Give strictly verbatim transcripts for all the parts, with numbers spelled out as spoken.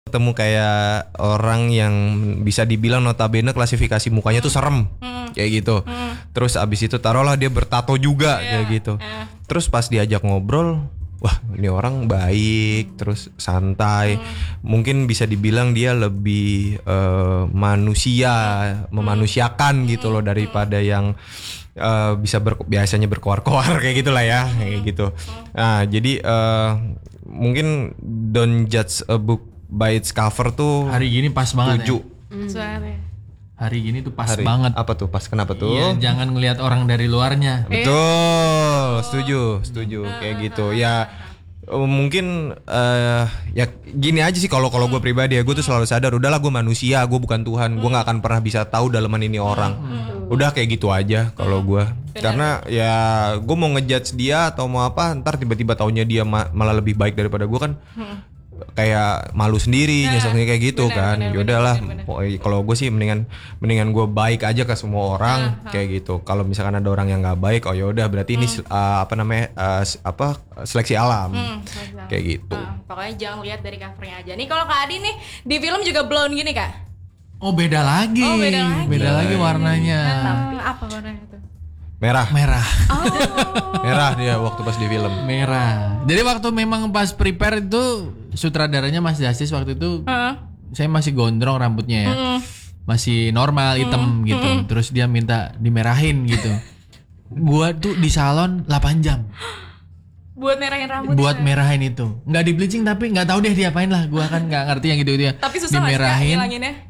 ketemu kayak orang yang bisa dibilang notabene klasifikasi mukanya tuh serem hmm. kayak gitu. Hmm. Terus abis itu taruhlah dia bertato juga yeah. kayak gitu. Uh. Terus pas diajak ngobrol, wah ini orang baik, terus santai. Hmm. Mungkin bisa dibilang dia lebih uh, manusia, hmm. memanusiakan hmm. gitu loh daripada yang uh, bisa ber, biasanya berkoar-koar kayak gitulah ya, hmm. kayak gitu. Nah jadi uh, mungkin don't judge a book by its cover tuh hari gini pas banget tujuh. Ya. Hmm. Hari gini tuh pas hari, banget. Apa tuh pas kenapa tuh? Iya, jangan ngelihat orang dari luarnya. Betul, setuju, setuju kayak gitu. Ya mungkin uh, ya gini aja sih kalau kalau gue pribadi ya, gue tuh selalu sadar udahlah gue manusia, gue bukan Tuhan, gue nggak akan pernah bisa tahu dalaman ini orang. Udah kayak gitu aja kalau gue. Karena ya gue mau ngejudge dia atau mau apa, ntar tiba-tiba taunya dia ma- malah lebih baik daripada gue kan. Kayak malu sendiri, nah, nyesel kayak gitu bener, kan. Yaudahlah, kalau gue sih mendingan mendingan gue baik aja ke semua orang uh, kayak gitu. Kalau misalkan ada orang yang nggak baik, oh yaudah berarti hmm. ini uh, apa namanya uh, apa seleksi alam hmm, kayak gitu. Uh, pokoknya jangan lihat dari covernya aja. Nih kalau Kak Adi nih di film juga blonde gini Kak? Oh beda lagi. Oh beda lagi. Beda lagi warnanya. Nah, apa warnanya tuh? Merah. Merah. Oh. Merah dia waktu pas di film. Merah. Jadi waktu memang pas prepare itu sutradaranya Mas Dasis waktu itu uh. saya masih gondrong rambutnya ya. Uh. Masih normal hitam uh. gitu. Uh. Terus dia minta dimerahin gitu. Gua tuh di salon delapan jam. Buat merahin rambut. Buat merahin itu. Enggak di bleaching tapi enggak tahu deh diapain lah. Gua kan enggak ngerti yang gitu-gitu ya. Tapi susah dimerahin.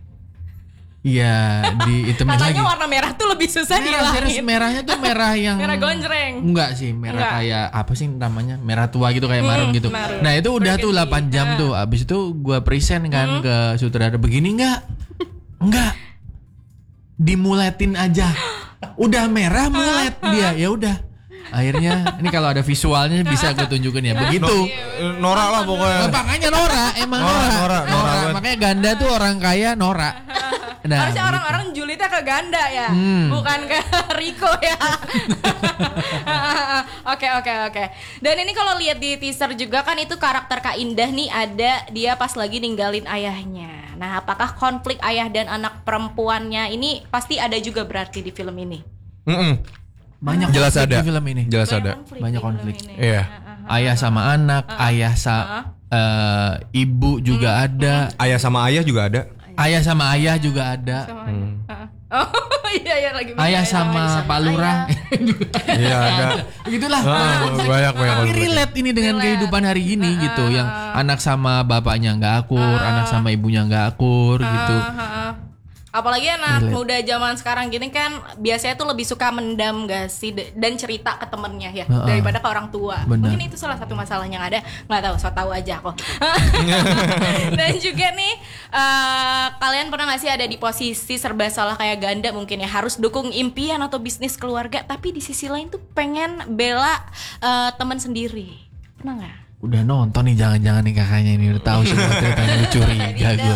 Iya, di hitam lagi. Katanya warna merah tuh lebih susah dihilangin. Merahnya tuh merah yang merah gonjreng. Enggak sih, merah enggak. Kayak apa sih namanya? Merah tua gitu kayak hmm, marun gitu. Marun. Nah, itu udah tuh delapan jam nah. tuh. Abis itu gua present kan hmm. ke sutradara begini enggak? Enggak. Dimuletin aja. Udah merah mulet dia. Ya udah. Akhirnya ini kalau ada visualnya bisa gue tunjukin ya. Begitu. Norak lah pokoknya. Makanya Nora, emang Nora. Nora, Nora, Nora. Nora. Makanya ganda tuh orang kaya Nora. Nah, harusnya gitu. Orang-orang julidnya ke ganda ya, hmm. bukan ke Rico ya. Oke oke oke. Dan ini kalau lihat di teaser juga kan itu karakter Kak Indah nih ada dia pas lagi ninggalin ayahnya. Nah, apakah konflik ayah dan anak perempuannya ini pasti ada juga berarti di film ini? Mm-mm. Banyak jelas ada di film ini. Jelas banyak ada. Konflik banyak konflik. Iya. Ayah sama anak, uh, ayah sa uh, uh, ibu juga hmm. ada. Ayah sama ayah juga ada. Ayah sama ayah juga ada. Hmm. Oh iya iya lagi. Ayah sama Pak Lurah. Iya ada. Begitulah. Oh, banyak banyak. Tapi relate ini dengan relate. Kehidupan hari gini uh, gitu, yang anak sama bapaknya nggak akur, uh, anak sama ibunya nggak akur uh, gitu. Uh, uh. Apalagi anak relate. Muda zaman sekarang gini kan biasanya tuh lebih suka mendam gak sih dan cerita ke temennya ya uh, daripada ke orang tua. Bener. Mungkin itu salah satu masalah yang ada, nggak tahu, so tahu aja kok. Dan juga nih uh, kalian pernah nggak sih ada di posisi serba salah kayak ganda mungkin ya, harus dukung impian atau bisnis keluarga tapi di sisi lain tuh pengen bela uh, teman sendiri, pernah nggak? Udah nonton nih, jangan-jangan nih kakaknya ini udah tahu semua ceritanya, curiga gue.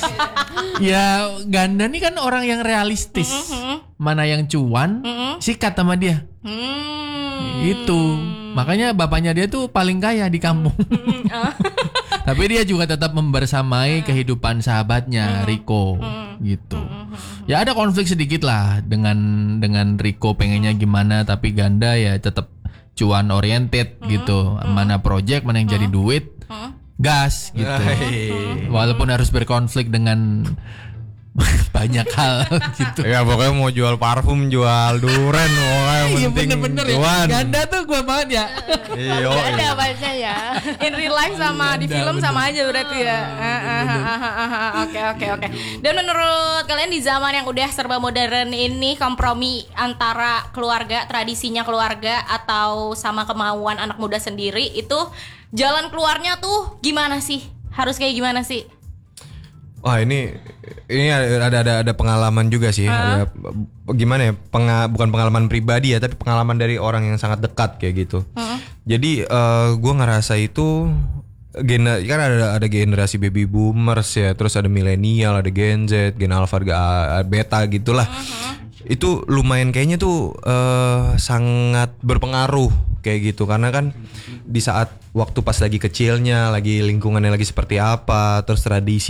Ya ganda nih kan orang yang realistis, mm-hmm. mana yang cuan, mm-hmm. sikat sama dia. Mm-hmm. Itu makanya bapaknya dia tuh paling kaya di kampung. Mm-hmm. Tapi dia juga tetap membersamai mm-hmm. kehidupan sahabatnya mm-hmm. Rico, mm-hmm. gitu. Mm-hmm. Ya ada konflik sedikit lah dengan dengan Rico pengennya gimana, tapi ganda ya tetap cuan oriented hmm, gitu, hmm, mana project mana yang hmm, jadi duit, hmm, gas gitu. Hey. Walaupun harus berkonflik dengan banyak hal gitu. Ya pokoknya mau jual parfum, jual duren, pokoknya iya, penting bener-bener cuan. Ya. Ganda tuh gue banget ya. Iya. Ada apa-apa ya. In real life sama di film bener. Sama aja berarti ya. Oke oke oke. Dan menurut kalian di zaman yang udah serba modern ini, kompromi antara keluarga, tradisinya keluarga atau sama kemauan anak muda sendiri, itu jalan keluarnya tuh gimana sih? Harus kayak gimana sih? Wah ini ini ada ada ada pengalaman juga sih. Uh. Ada, gimana ya? Penga, bukan pengalaman pribadi ya, tapi pengalaman dari orang yang sangat dekat kayak gitu. Uh. Jadi uh, gue ngerasa itu gener, kan ada ada generasi baby boomers ya, terus ada milenial, ada Gen Z, Gen Alpha, Beta gitulah. Uh-huh. Itu lumayan kayaknya tuh uh, sangat berpengaruh kayak gitu, karena kan di saat waktu pas lagi kecilnya, lagi lingkungannya lagi seperti apa, terus tradisi